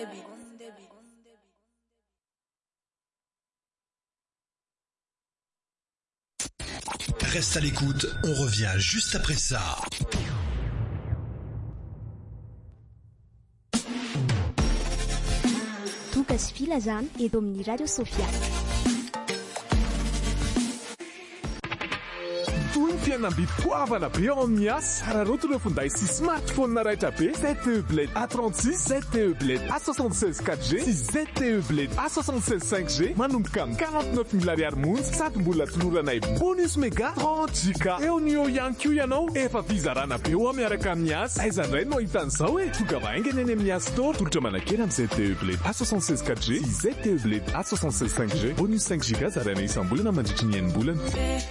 Reste à l'écoute, on revient juste après ça. Tokas filazany eto amin'ny Radio Sofia. Fianambipoavana be ao amin'ny asa raharoto ireo finday sy smartphone na raitra be ZTE Bled A36, ZTE Bled A76 4G sy ZTE Bled A76 5G manomboka amin'ny 49 000 ariary monja sady mbola toloranay bonus méga 30 giga eo ny eo ihany koa ianao efa fizarana be ao miaraka amin'ny asa aizandray no ahitan'izao hoe tonga vahaingana eny amin'ny asa store tolotra manakely amin'ny ZTE Bled A76 4G sy ZTE Bled A76 5G bonus 5 giga zaraina isam-bolana mandritry ny enim-bolana.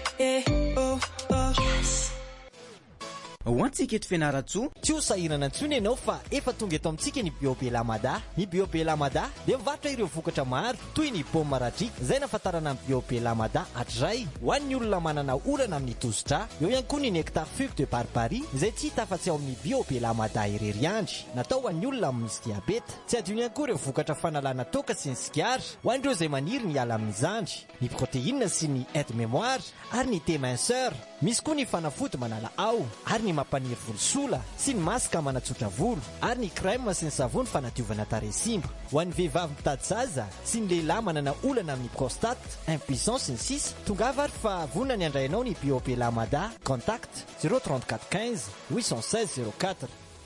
Hoantsika eto Fianaratsoa, tsy ho sahirana intsony ianao fa efa tonga eto amintsika ny Biobel Amada. Ny Biobel Amada dia mivarotra ireo vokatra maro toy ny paoma radrika, izay nafantarana amin'ny Biobel Amada hatray ho an'ny olona manana orana amin'ny tosidra. Eo ihany koa ny nectar fugue de barbarie izay tsy hita afa-tsy ao amin'ny Biobel Amada irery andry, natao ho an'ny olona misy diabeta. Tsy adino ihany koa ireo vokatra fanalana toaka sy ny sigara ho an'ireo izay maniry ny ala amin'ny zandry, ny protéine sy ny aide mémoire ary ny thé minceur. Misy koa ny fanafody manala ao ary ny mampaniry volosola sy ny masaka manatsotra volo ary ny crème sy ny savony fanadiovana tarehy simba. Ho an'ny vehivavy mitady zaza sy ny lehilahy manana olana amin'ny prostate, impuissance sy ny sisa, tongava ary fa vonona ny andrainao ny Biobel Amada. Contact 034 15 816 04.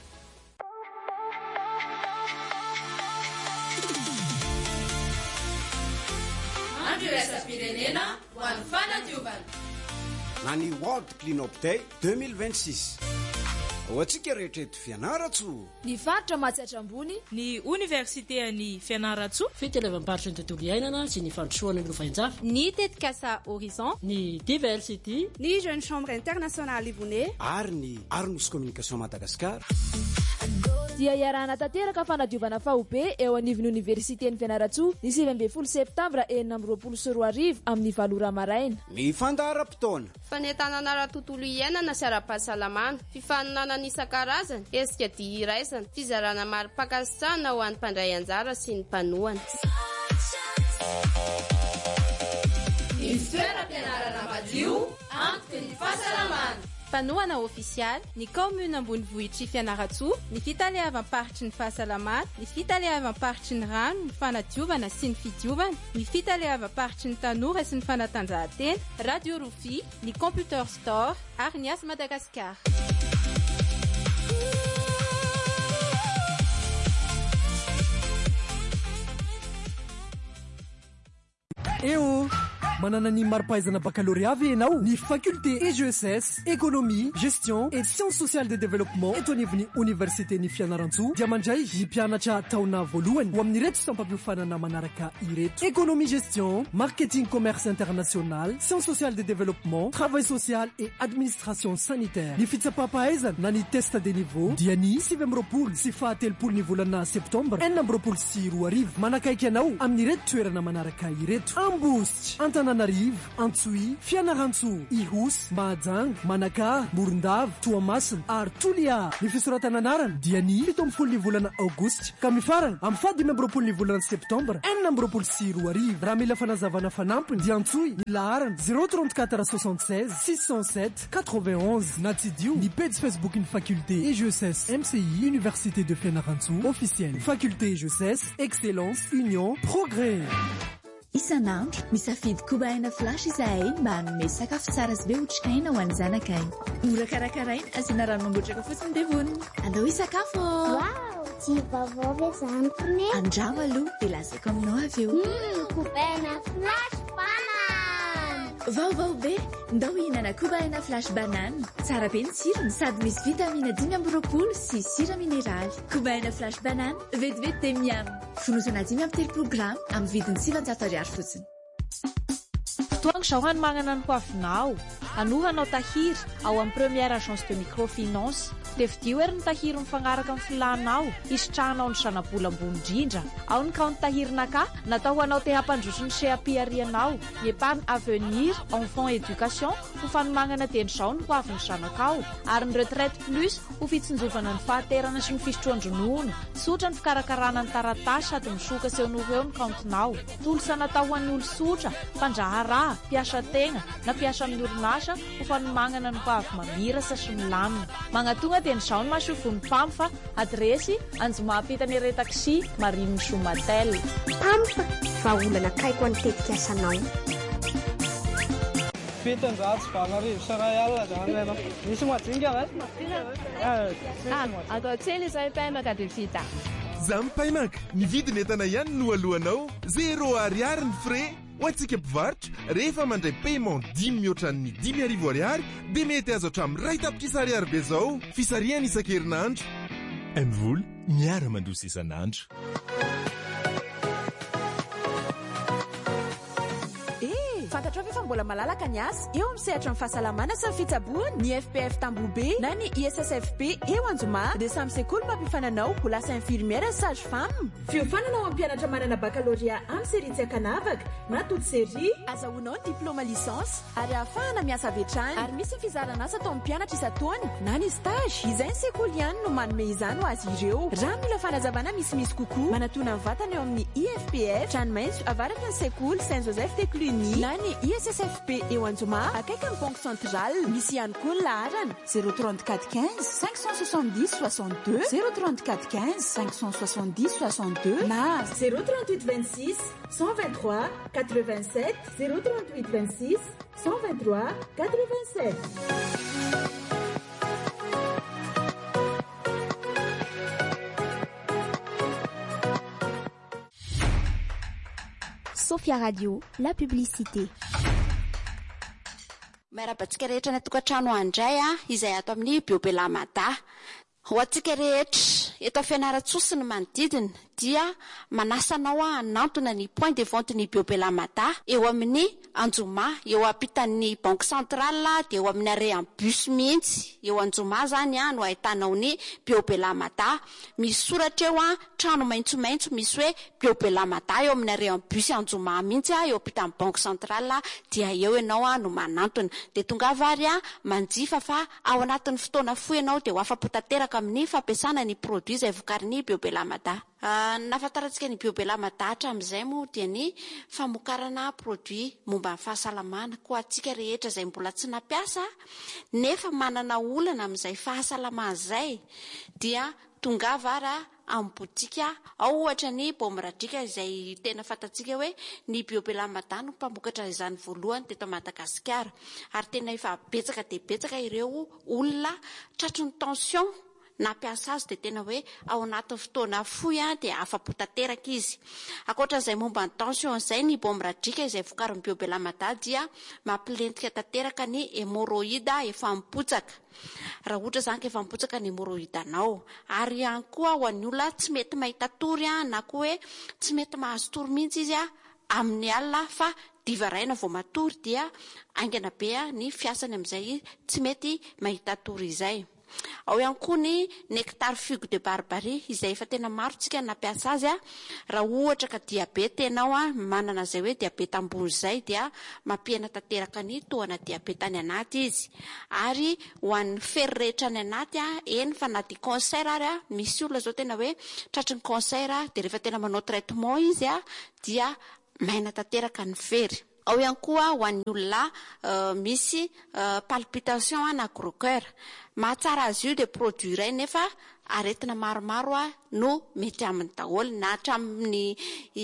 Andro iraisam-pirenena ho an'ny fanadiovana. Na ny World Clean Up Day 2026. Ho antsika rehetra eto Fianaratsoa. Ny faritra Matsatra ambony, ny université ny Fianaratsoa, fitelevam-barotra ny tontolo iainana sy ny fandrosoana ny Lovainjafy, ny Tetikasa Horizon, ny Diversity, ny Jeune Chambre Internationale Livonais ary ny Arnos Communication Madagascar. Dia iarahana tanteraka fanadiovana fahobe eo anivon'ny Universitény Fianaratsoa ny 12 septambra 2024 amin'ny 8 maraina. Ny fandaharam-potoana, fanentanana ara-tontolo iainana sy ara-pahasalamana, fifaninana isan-karazany, hetsika dia iraisana, fizarana mari-pakasana ho an'ny mpandray anjara sy ny mpanohana. Ny fitoeram-pianarana madio antoky ny fahasalamana. Panoana ofisialy, ny commune Ambonivohitry Fianaratsoa, ny fitalehavam-paritry ny fahasalamana, ny fitalehavam-paritry ny rano, ny fanadiovana sy ny fidiovana, ny fitalehavam-paritry ny tanora sy ny fanatanjahantena, radio Rofi, ny computer store ary ny Asa Madagasikara. Eo manana ny mari-pahaizana baccalauréat avy ianao, ny faculté EGSS, économie, gestion et sciences sociales de développement eto anivon'ny université ny Fianaratsoa dia mandray ny mpianatra taona voalohany ho amin'ny reto sampam-piofanana manaraka ireto: économie gestion, marketing commerce international, sciences sociales de développement, travail social et administration sanitaire. Ny fitsapam-pahaizana na ny test de niveau dia ny 7 sy 13 ny volana septembre 2024 manakaiky anao amin'ny reto toerana manaraka ireto: Ambositra, Antananarivo, Antsohi, Fianarantsoa, Ihosy, Mahajanga, Manakà, Morondava, Toamasina ary Toliara. Ny fisoratana anarana dia ny 17 ny volana aogositra ka mifarana amin'ny 15 ny volana septambra 2024. Raha mila fanazavana fanampiny dia Antsohi ny laharana 034 76 607 91 na tsidio ny page Facebook ny faculté EGSS MCI Université de Fianarantsoa officielle. Faculté EGSS, excellence, union, progrès. Isanandro misafidy kobaina flash izahay mba hanome sakafo tsara sy be otrikaina ho an'ny zanakay. Ora karakaraina asiana rano mangotraka fotsiny dia vonona. Andao hisakafo. Wow, tsy vaovao ve zanako ne? Andramo aloha dia lazaiko aminao avy eo. Kobaina flash banane. Vaovao be, ndao hihinana kobaina flash banane. Tsara be ny tsirony sady misy vitamina 12 sy sira mineraly. Kobaina flash banane, vetivety dia miam. Fonosana 5 grama amin'ny vidiny 700 ariary fotsiny. Fotoango ho magnana ny hoavinao. Anohanao tahiry ao amin'ny première agence de microfinance. dia vidio ery ny tahiry mifanaraka amin'ny filanao isitrahanao ny sanabola ambony indrindra ao ny kao ny tahirinaka natao hanao te hampandroso ny seapiarianao ny épargne avenir enfant éducation ho fanomagnana tenizao ny ho avy ny zanakao ary ny retraite plus ho fitsinjovana ny fahaterana sy ny fisotroan-dronono sotra ny fikarakarana ny taratasy sady misoka sehonoho eo ny kaontinao tolosa natao ho an'ny olo sotra mpandraharaha mpiasa tegna na mpiasa amin'ny orinasa ho fanomagnana ny ho avy mamirasa sy milamina magnatonga tenizao ny masofony pamfa adresy anjomahampitany re taxi mariny somatel pamfa vaolana kaiko any tetika asanao fitonjato valarivo saray alina zany misy majinga atao tsely izay paimaka de vita za mipaimaka ny vidiny entana ihany no alohanao 0 ariary ny frais ho antsika mpivarotra rehefa mandray paiement 10 mihoatran'ny 10 arivo ariary dia mety azo hatramin'ny ray tapikisa ariary be zao fisariana isan-kerinandro mvoly miara mandrosa isan'andro fantatrao fa mbola malalaka ny asa eo amin'ny sehatra ny fahasalamana sy ny fitsaboana ny FPF Tambobe na ny ISSFP eo Anjoma dia samy sekoly mampifananao ho lasa infirmière sage femme fiofananao amin'ny mpianatra manana baccalauréat amin'ny série tsy akanavaka na toute série azahoanao ny diplôme licence ary ahafahana miasa avy hatrany ary misy fizarana asa atao amin'ny mpianatra isan-taona na ny stage izay ny sekoly ihany no manome izany ho azy ireo raha mila fanazavana misimisy kokoa manatona ny vatana eo amin'ny IFPF tranomaitso avaraka ny sekoly Saint Joseph de Cluny na ny ISSFP eo Anjoma akaiky ny banque centrale misy ihany koa ny laharana 034 15 570 62 034 15 570 62 na 038 26 123 87 038 26 123 87 Sophia Radio, la publicité. Marabatsika rehetra ny tokantrano andray izay ato amin'ny Biobelamada. Ho antsika rehetra eto Fianarantsoa ny manodidina dia manasanao hanantona ny point de vente ny Biobelamada eo amin'ny Anjoma eo ampitan'ny banque centrale dia eo amin'ny arrean bus mihitsy eo Anjoma zany no ahitanao ny Biobelamada misy soratra eo trano maitsomaitso misy hoe Biobelamada eo amin'ny arrean bus Anjoma mihitsy eo ampitan'ny banque centrale dia eo ianao no manantona dia tonga vary manjifa fa ao anatin'ny fotoana fohy ianao dia ho afapo tanteraka amin'ny fampiasana ny produit izay vokarin'ny Biobelamada. Nafantarantsika ny Biobelamada hatramin'izay moa dia ny famokarana produit momba ny fahasalamana ko antsika rehetra izay mbola tsy nampiasa nefa manana olana amin'izay fahasalamana izay dia tonga vara amin'ny botika ao ohatra ny Bomradrika izay tena fantatsika hoe ny Biobelamada no mpamokatra izany voalohany teto Madagasikara ary tena efa betsaka dia betsaka ireo olona tratry ny tension nampiasa azy dia tena hoe ao anatin'ny fotoana fohy dia afapo tanteraka izy. Ankoatran'izay momba ny tension izay ny Bomradrika izay vokarin'ny Biobelamada dia mampilentika tanteraka ny hémorroïde efa mipotsaka. Raha ohatra zany ka efa mipotsaka ny hémorroïde anao ary ihany koa ho an'ny olona tsy mety mahita tory na koa hoe tsy mety mahazo tory mihitsy izy amin'ny alina fa diva raina vao matory dia aingana be ny fiasany amin'izay tsy mety mahita tory izay. Ao ihany koa ny nectar figue de barbarie izay efa tena maro tsika nampiasa azy raha ohatra ka diabeta ianao manana izay hoe diabeta ambony izay dia mampihena tanteraka ny tohana diabeta any anaty izy ary ho an'ny fery rehetra any anaty eny fa na dia cancer ary misy olona zao tena hoe tratry ny cancer dia rehefa tena manao traitement izy dia maina tanteraka ny fery. Ao ihany koa ho an'ny olona misy palpitation na gros cœur mahatsara azy io dia produit iray nefa aretina maromaro no mety amin'ny daholo na hatramin'ny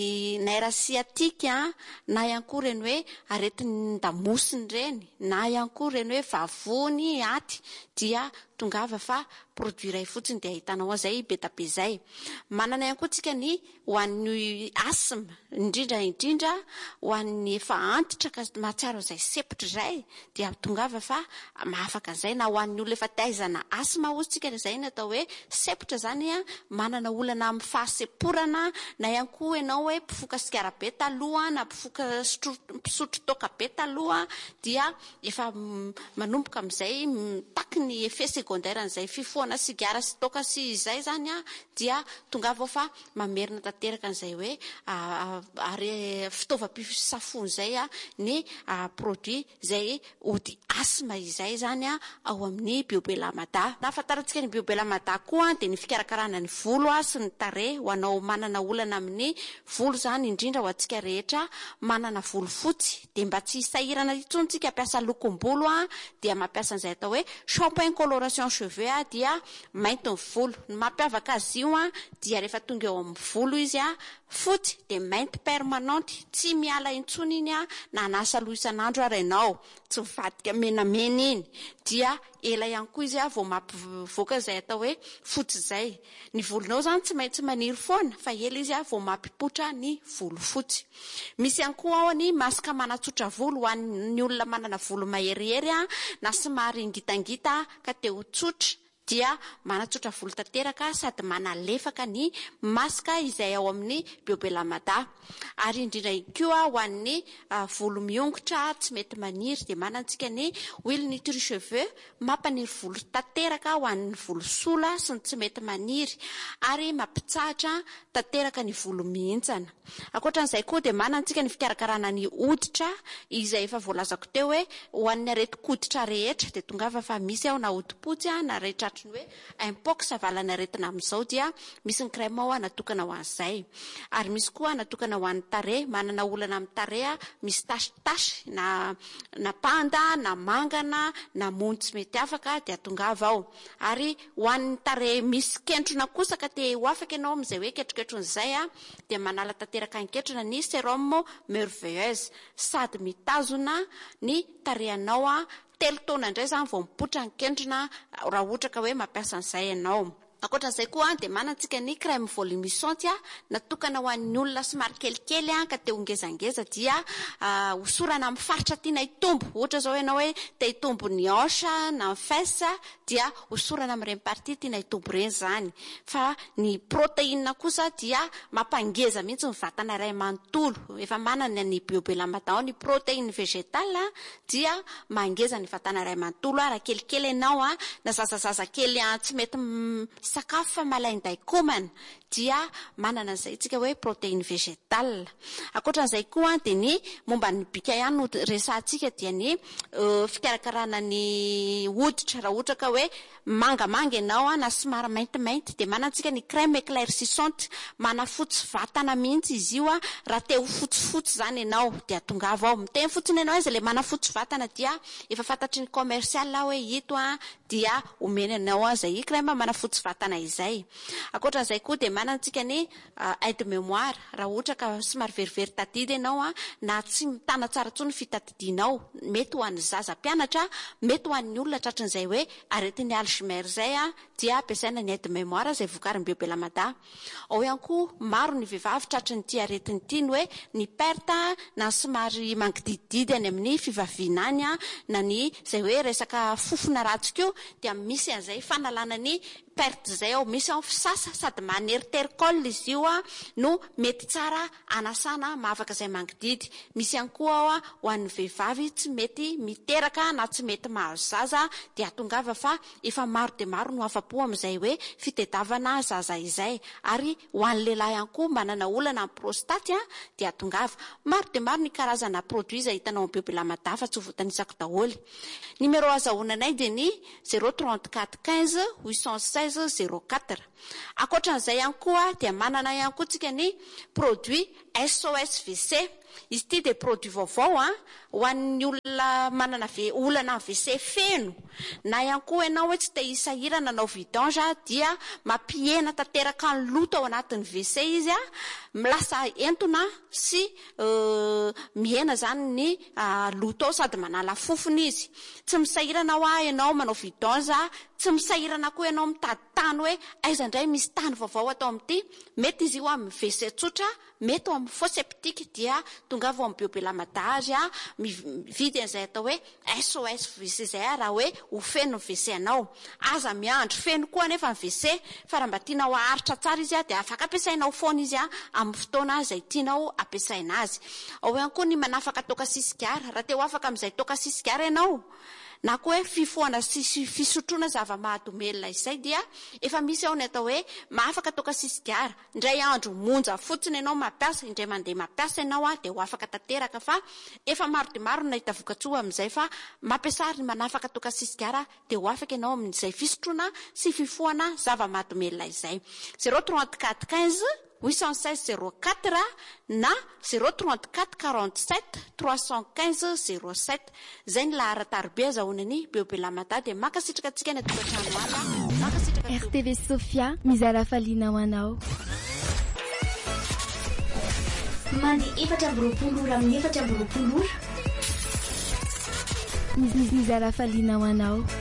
nerf sciatique na ihany koa reny hoe aretin'ny damosiny reny na ihany koa reny hoe vavony aty dia tongava fa produit iray fotsiny dia ahitanao izay be tabe izay. Manana ihany koa tsika ny ho an'ny asthme indrindra ho an'ny efa antitra ka mahatsiaro izay sepitra izay dia tongava fa mahafaka izay na ho an'ny olona efa taizana asthme ozy tsika izay natao hoe sepotra zany a manana olana amin'ny fahaseporana na ihany koa ianao hoe mpifoka sigara be taloha na mpifoka pisotro toka be taloha dia efa manomboka amin'izay taky ny effet secondaire an'izay fifohana sigara sy toka sy izay zany a dia tonga vao fa mamerina tanteraka an'izay hoe ary fitaovam-pisafony zay a ny produit zay ody asma izay zany a ao amin'ny biobelamada. Nafantarantsika ny biobelamada koa dia ny fikarakarana ny volo sy ny tarehy ho anao manana olana amin'ny volo zany indrindra ho antsika rehetra manana volo fotsy dia mba tsy hisahirana intsony tsika ampiasa lokom-bolo dia mampiasa an'izay atao hoe shampoing coloration cheveux dia mainty ny volo. Ny mampiavaka azy io dia rehefa tonga eo amin'ny volo izy fotsy dia mainty permanente, tsy miala intsony iny na anasa loha isan'andro ary ianao tsy mivadika menamena iny dia ela ihany koa izy vao mampivoaka izay atao hoe fotsy izay. Ny volonao zany tsy maintsy maniry foana fa ela izy vao mampipotra ny volo fotsy. Misy ihany koa ao ny masaka manatsotra volo ho an'ny olona manana volo maherihery na somary ngitangita ka te ho tsotra dia manatsotra volo tanteraka sady manalefaka ny masaka izay ao amin'ny biobelamada. Ary indrindra koa ho an'ny volo miongotra tsy mety maniry dia manantsika ny huile nutri cheveux mampaniry volo tanteraka ho an'ny volo sola sy ny tsy mety maniry ary mampitsahatra tanteraka ny volo mihintsana. Ankoatran'izay koa dia manantsika ny fikarakarana ny hoditra izay efa voalazako teo hoe ho an'ny areti-koditra rehetra dia tonga fa misy ao na hodipotsy na rehetra ny hoe impox avalana aretina amin'izao dia misy ny crème ao natokana ho an'izay. Ary misy koa natokana ho an'ny tarehy, manana olana amin'ny tarehy misy tasy na panda na mangana na mony tsy mety afaka dia tongava ao. Ary ho an'ny tarehy misy kentrona kosa ka te ho afaka ianao amin'izay hoe ketroketronyizay dia manala tanteraka anketrona ny sérum merveilleuse sady mitazona ny tarehinao 3 taona indray zany vao mipotra ny kendrona raha ohatra ka hoe mampiasa an'izay ianao. Ankoatran'izay koa dia manantsika ny crème volumisante natokana ho an'ny olona somary kelikely ka te hongezangeza dia hosorana amin'ny faritra tiana hitombo. Ohatra zao ianao hoe te hitombo ny hanche na ny fesse dia hosorana amin'ireny partie tiana hitombo ireny zany. Fa ny protéine kosa dia mampangeza mihitsy ny vatana iray manontolo. Efa manana ny biobelamada ny protéine végétale dia mangeza ny vatana iray manontolo raha kelikely ianao na zazazaza kely tsy mety sakafo fa malainday komana dia manana an'izay tsika hoe protéine végétale. Ankoatran'izay koa dia ny momba ny bika ihany no resahantsika dia ny fikarakarana ny hoditra raha ohatra ka hoe mangamanga ianao na somary maintimainty dia manantsika ny crème éclaircissante manafotsy vatana mihitsy izy io raha te ho fotsifotsy zany ianao dia tongava ao miteny fotsiny ianao izy le manafotsy vatana dia efa fantatry ny commercial hoe ito dia omena ianao izay crème manafotsy vatana izay. Ankoatran'izay koa dia manantsika ny aide mémoire raha ohatra ka somary verivery tadidy ianao na tsy mitana tsara tsony fitadidinao mety ho an'ny zaza mpianatra mety ho an'ny olona tratran'izay hoe aretin'ny Alzheimer zay dia ampiasaina ny aide mémoire izay vokarin'ny biobelamada. Ao ihany koa maro ny vehivavy tratran'ny ity aretiny ity ny hoe ny perte na somary mangidididy any amin'ny fivaviana any na ny izay hoe resaka fofona ratsika dia misy an'izay fanalana ny perte zay ao. Misy ao fisasa sady maneritericole izy io no mety tsara anasana mahavaka izay mangididy. Misy ihany koa ao ho an'ny vehivavy tsy mety miteraka na tsy mety mahazo zaza dia tongava fa efa maro dia maro no afa-po amin'izay hoe fitediavana zaza izay. Ary ho an'ny lehilahy ihany koa manana olana amin'ny prostate dia tongava maro dia maro ny karazana produit izay hitanao amin'ny biobelamada fa tsy ho voatanisako daholo. Numéro azahoananay dia ny 034 15 816 04. Ankoatran'izay ihany koa dia manana ihany koa tsika ny produit SOS WC. Izy ity dia produit vaovao ho an'ny olona manana olana WC feno na ihany koa ianao hoe tsy te hisahirana nanao vidange dia mampihena tanteraka ny loto ao anatin'ny WC izy milasa entona sy mihena zany ny loto ao sady manala fofony izy. Tsy misahirana ianao manao vidange, tsy misahirana koa ianao mitady tany hoe aiza indray misy tany vaovao atao amin'ity. Mety izy io amin'ny WC tsotra mety amin'ny faux septique dia tonga vo amin'ny biobelamada azy a mividy an'izay atao hoe SOS WC zay raha hoe ho feno ny WC anao. Aza miandro feno koa nefa ny WC fa raha mba tianao aharitra tsara izy a dia afaka ampiasainao foana izy a amin'ny fotoana izay tianao ampiasaina azy. Ao ihany koa ny manafaka toka sisigara. Raha teo afaka amin'izay toka sisigara ianao na koa hoe fifoana sy fisotroana zava-mahadomelina izay dia efa misy ao ny atao hoe mahafaka toka sisigara. Indray andro monja fotsiny ianao mampiasa, indray mandeha mampiasa ianao a dia ho afaka tanteraka fa efa maro dia maro nahita vokatsoa amin'izay fa mampiasa ny manafaka toka sisigara dia ho afaka ianao amin'izay fisotroana sy fifoana zava-mahadomelina izay. 034 15 816 04 na 034 47 315 07. Zay ny lahara-tarobe azahoana biobelamada dia makasitraka antsika ny tokantrano ala. RTV Sofia mizara faliana ho anao. Mandi 4 ora amin'ny 4 ora. Mizara faliana ho anao.